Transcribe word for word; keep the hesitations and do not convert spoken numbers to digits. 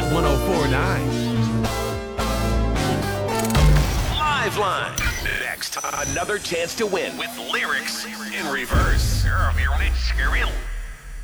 one oh four point nine. Liveline. Next, another chance to win with lyrics in reverse. Girl, you're